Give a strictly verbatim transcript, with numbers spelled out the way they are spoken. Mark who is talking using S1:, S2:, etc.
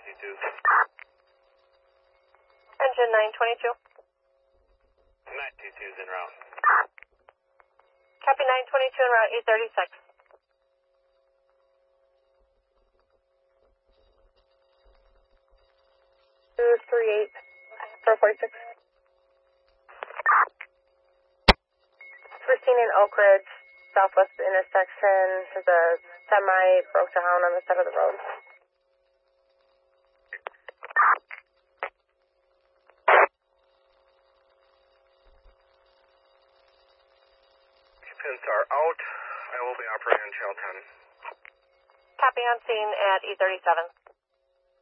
S1: fifty-two.
S2: Engine nine twenty-two.
S1: nine twenty-two is en route.
S2: Copy nine twenty-two en route, E thirty-six. two three eight, four forty-six. We're seen in Oak Ridge, southwest intersection. There's a semi broke down on the side of the road.
S1: Pins are out. I will be operating on channel ten.
S2: Copy on scene at E thirty-seven.